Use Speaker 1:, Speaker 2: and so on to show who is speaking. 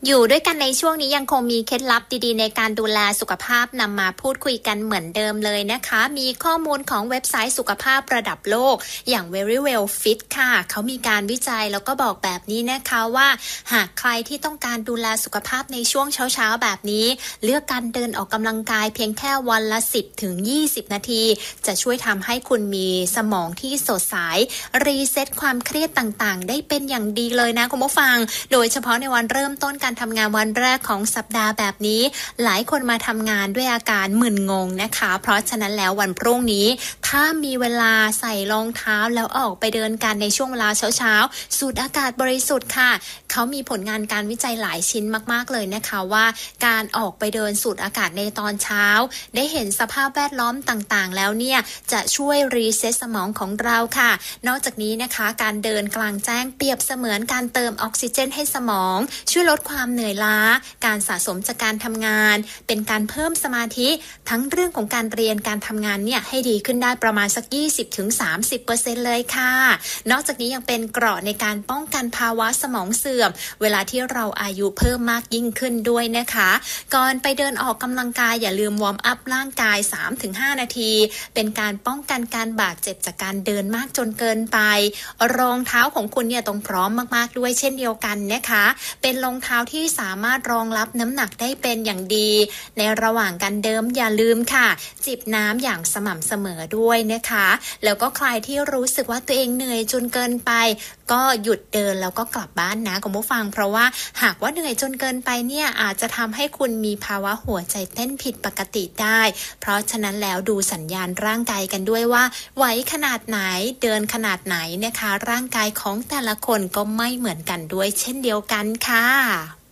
Speaker 1: อยู่ด้วยกันในช่วงนี้ยังคงมีเคล็ดลับดีๆในการดูแลสุขภาพนำมาพูดคุยกันเหมือนเดิมเลยนะคะมีข้อมูลของเว็บไซต์สุขภาพระดับโลกอย่าง Very Well Fit ค่ะเขามีการวิจัยแล้วก็บอกแบบนี้นะคะว่าหากใครที่ต้องการดูแลสุขภาพในช่วงเช้าๆแบบนี้เลือกการเดินออกกำลังกายเพียงแค่วันละ10-20 นาทีจะช่วยทำให้คุณมีสมองที่สดใสรีเซ็ตความเครียดต่างๆได้เป็นอย่างดีเลยนะคุณผู้ฟังโดยเฉพาะในวันเริ่มต้นการทำงานวันแรกของสัปดาห์แบบนี้หลายคนมาทำงานด้วยอาการมึนงงนะคะเพราะฉะนั้นแล้ววันพรุ่งนี้ถ้ามีเวลาใส่รองเท้าแล้วออกไปเดินกันในช่วงเวลาเช้าๆสูดอากาศบริสุทธิ์ค่ะเขามีผลงานการวิจัยหลายชิ้นมากๆเลยนะคะว่าการออกไปเดินสูดอากาศในตอนเช้าได้เห็นสภาพแวดล้อมต่างๆแล้วเนี่ยจะช่วยรีเซ็ตสมองของเราค่ะนอกจากนี้นะคะการเดินกลางแจ้งเปรียบเสมือนการเติมออกซิเจนให้สมองช่วยลดความเหนื่อยล้าการสะสมจากการทำงานเป็นการเพิ่มสมาธิทั้งเรื่องของการเรียนการทำงานเนี่ยให้ดีขึ้นได้ประมาณสัก 20-30% เลยค่ะนอกจากนี้ยังเป็นเกราะในการป้องกันภาวะสมองเสื่อมเวลาที่เราอายุเพิ่มมากยิ่งขึ้นด้วยนะคะก่อนไปเดินออกกำลังกายอย่าลืมวอร์มอัพร่างกาย 3-5 นาทีเป็นการป้องกันการบาดเจ็บจากการเดินมากจนเกินไปรองเท้าของคุณเนี่ยต้องพร้อมมากๆด้วยเช่นเดียวกันนะคะเป็นรองเท้าที่สามารถรองรับน้ำหนักได้เป็นอย่างดีในระหว่างการเดินอย่าลืมค่ะจิบน้ำอย่างสม่ำเสมอด้วยนะคะแล้วก็ใครที่รู้สึกว่าตัวเองเหนื่อยจนเกินไปก็หยุดเดินแล้วก็กลับบ้านนะคุณผู้ฟังเพราะว่าหากว่าเหนื่อยจนเกินไปเนี่ยอาจจะทำให้คุณมีภาวะหัวใจเต้นผิดปกติได้เพราะฉะนั้นแล้วดูสัญญาณร่างกายกันด้วยว่าไหวขนาดไหนเดินขนาดไหนนะคะร่างกายของแต่ละคนก็ไม่เหมือนกันด้วยเช่นเดียวกันค่ะ